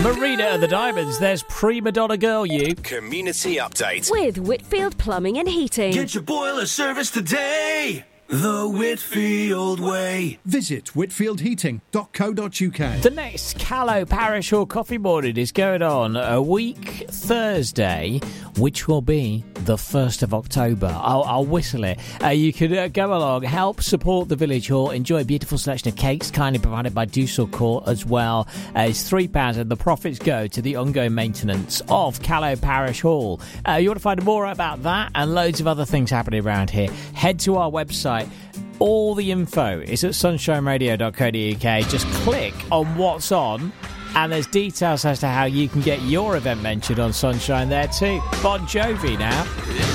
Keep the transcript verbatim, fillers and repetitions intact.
Marina and the Diamonds, there's Prima Donna Girl, you. Community update. With Whitfield Plumbing and Heating. Get your boiler service today. The Whitfield way. Visit whitfield heating dot co dot uk. The next Callow Parish Hall Coffee Morning is going on a week Thursday, which will be the first of October. I'll, I'll whistle it. Uh, you can uh, go along, help support the Village Hall, enjoy a beautiful selection of cakes, kindly provided by Dusel Court as well. Uh, it's three pounds and the profits go to the ongoing maintenance of Callow Parish Hall. Uh, you want to find more about that and loads of other things happening around here, head to our website. All the info is at sunshine radio dot co dot uk. Just click on what's on, and there's details as to how you can get your event mentioned on Sunshine there too. Bon Jovi now.